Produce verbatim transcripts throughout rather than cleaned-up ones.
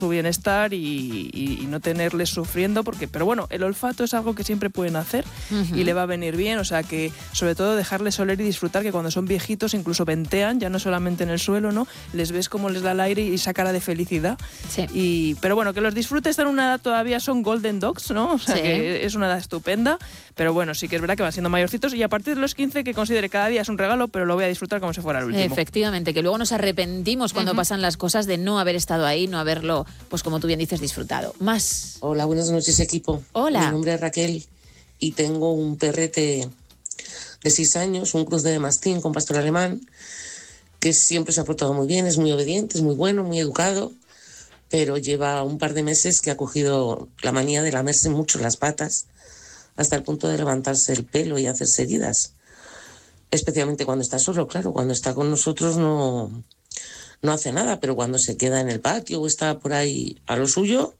su bienestar y, y, y no tenerles sufriendo, porque, pero bueno, el olfato es algo que siempre pueden hacer uh-huh. y le va a venir bien, o sea que sobre todo dejarles oler y disfrutar, que cuando son viejitos incluso ventean, ya no solamente en el suelo, ¿no? Les ves cómo les da el aire y esa cara de felicidad. Sí. Y, pero bueno, que los disfrutes en una edad todavía son golden dogs, ¿no? O sea sí. que es una edad estupenda, pero bueno, sí que es verdad que van siendo mayorcitos y a partir de los quince que considere cada día es un regalo, pero lo voy a disfrutar como si fuera el último. Efectivamente, que luego nos arrepentimos cuando uh-huh. pasan las cosas de no haber estado ahí, no haberlo, pues como tú bien dices, disfrutado. Más. Hola, buenas noches, equipo. Hola. Mi nombre es Raquel y tengo un perrete de seis años, un cruz de mastín con pastor alemán, que siempre se ha portado muy bien, es muy obediente, es muy bueno, muy educado, pero lleva un par de meses que ha cogido la manía de lamerse mucho las patas hasta el punto de levantarse el pelo y hacerse heridas. Especialmente cuando está solo, claro, cuando está con nosotros no... no hace nada, pero cuando se queda en el patio o está por ahí a lo suyo,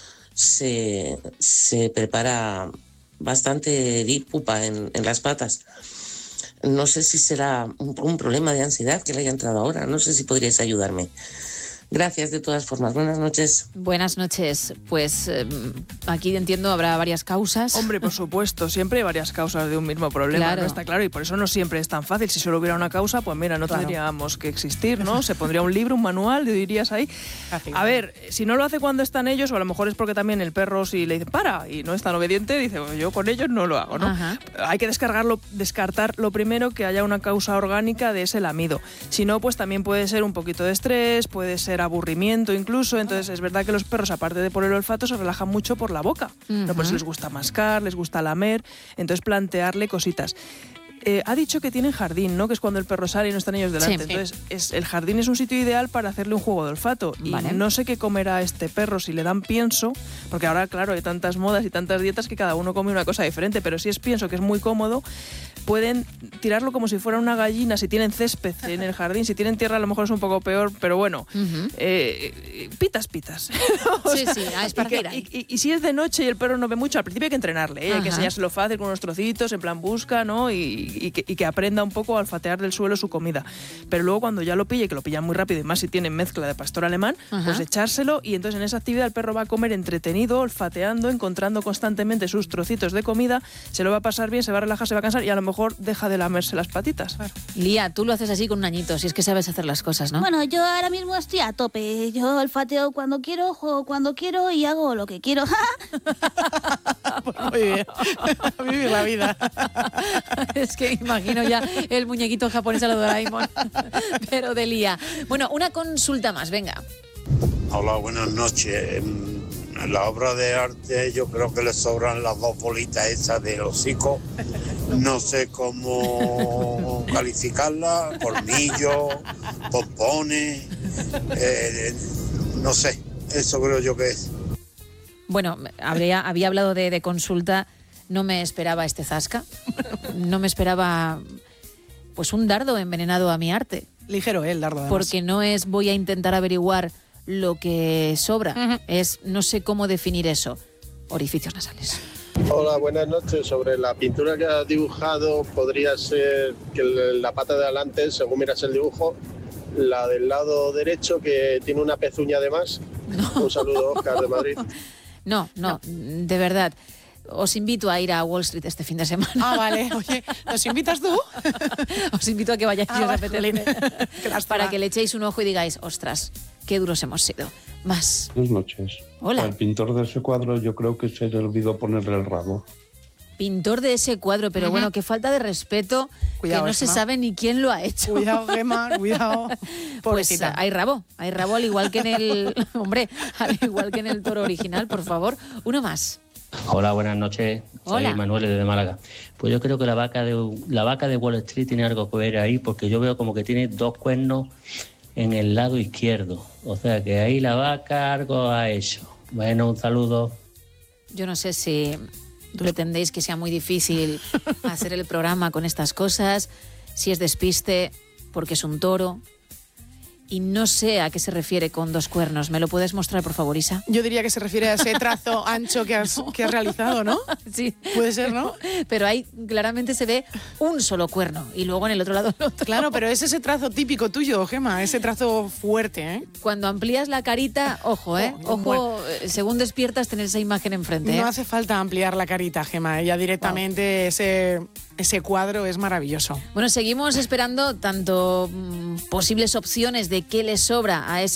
se, se prepara bastante pupa en, en las patas. No sé si será un, un problema de ansiedad que le haya entrado ahora, no sé si podríais ayudarme. Gracias de todas formas. Buenas noches. Buenas noches. Pues eh, aquí entiendo habrá varias causas. Hombre, por supuesto, siempre hay varias causas de un mismo problema, claro. ¿no? Está claro, y por eso no siempre es tan fácil. Si solo hubiera una causa, pues mira, no claro. tendríamos que existir, ¿no? Se pondría un libro, un manual, le dirías ahí. A ver, si no lo hace cuando están ellos, o a lo mejor es porque también el perro, si le dice para y no es tan obediente, dice, pues yo con ellos no lo hago, ¿no? Ajá. Hay que descargarlo, descartar lo primero, que haya una causa orgánica de ese lamido. Si no, pues también puede ser un poquito de estrés, puede ser aburrimiento incluso, entonces es verdad que los perros, aparte de por el olfato, se relajan mucho por la boca, uh-huh. ¿no? Por eso les gusta mascar, les gusta lamer, entonces plantearle cositas. Eh, ha dicho que tienen jardín, ¿no? Que es cuando el perro sale y no están ellos delante. Sí. Entonces, es, el jardín es un sitio ideal para hacerle un juego de olfato. Y vale. no sé qué comerá este perro si le dan pienso, porque ahora, claro, hay tantas modas y tantas dietas que cada uno come una cosa diferente, pero si es pienso, que es muy cómodo, pueden tirarlo como si fuera una gallina, si tienen césped en el jardín, si tienen tierra a lo mejor es un poco peor, pero bueno, uh-huh. eh, pitas, pitas. Sí, sea, sí, a esparcir y, y, y, y si es de noche y el perro no ve mucho, al principio hay que entrenarle, ¿eh? Hay que enseñárselo fácil con unos trocitos, en plan busca, ¿no? Y, y, que, y que aprenda un poco a olfatear del suelo su comida. Pero luego cuando ya lo pille, que lo pillan muy rápido, y más si tienen mezcla de pastor alemán, uh-huh. pues echárselo, y entonces en esa actividad el perro va a comer entretenido, olfateando, encontrando constantemente sus trocitos de comida, se lo va a pasar bien, se va a relajar, se va a cansar y a lo mejor deja de lamerse las patitas. Claro. Lía, tú lo haces así con un añito, si es que sabes hacer las cosas, ¿no? Bueno, yo ahora mismo estoy a tope. Yo olfateo cuando quiero, juego cuando quiero y hago lo que quiero. Pues muy bien. Vivir la vida. Es que imagino ya el muñequito japonés a lo Doraemon, pero de Lía. Bueno, una consulta más, venga. Hola, buenas noches. En la obra de arte yo creo que le sobran las dos bolitas esas del hocico. No sé cómo calificarla, colmillos, pompones, eh, no sé, eso creo yo que es. Bueno, habría, había hablado de, de consulta, no me esperaba este zasca, no me esperaba pues un dardo envenenado a mi arte. Ligero, ¿eh? El dardo. Además. Porque no es voy a intentar averiguar lo que sobra, uh-huh. es no sé cómo definir eso, orificios nasales. Hola, buenas noches. Sobre la pintura que has dibujado, podría ser que la pata de adelante, según miras el dibujo, la del lado derecho, que tiene una pezuña de más. No. Un saludo, Oscar, de Madrid. No, no, de verdad. Os invito a ir a Wall Street este fin de semana. Ah, vale. Oye, ¿nos invitas tú? Os invito a que vayáis ah, a apetece. Vale. Para que le echéis un ojo y digáis, ostras, qué duros hemos sido. Más. Buenas noches. Hola. Al pintor de ese cuadro yo creo que se le olvidó ponerle el rabo. Pintor de ese cuadro, pero uh-huh. bueno, qué falta de respeto, cuidado, que no Gemma. Se sabe ni quién lo ha hecho. Cuidado, Gemma, cuidado. Pues hay rabo, hay rabo al igual que en el... hombre, al igual que en el toro original, por favor. Uno más. Hola, buenas noches. Hola. Soy Manuel desde Málaga. Pues yo creo que la vaca de la vaca de Wall Street tiene algo que ver ahí, porque yo veo como que tiene dos cuernos en el lado izquierdo. O sea que ahí la vaca algo ha hecho. Bueno, un saludo. Yo no sé si pretendéis que sea muy difícil hacer el programa con estas cosas, si es despiste porque es un toro. y no sé a qué se refiere con dos cuernos. ¿Me lo puedes mostrar, por favor, Isa? Yo diría que se refiere a ese trazo ancho que has, que has realizado, ¿no? Sí. Puede ser, ¿no? Pero ahí claramente se ve un solo cuerno y luego en el otro lado el otro. Claro, pero es ese trazo típico tuyo, Gemma, ese trazo fuerte, ¿eh? Cuando amplías la carita, ojo, ¿eh? Oh, Ojo, bueno. según despiertas, tener esa imagen enfrente, ¿eh? No hace falta ampliar la carita, Gemma, ya directamente wow. ese, ese cuadro es maravilloso. Bueno, seguimos esperando tanto mmm, posibles opciones de qué le sobra a ese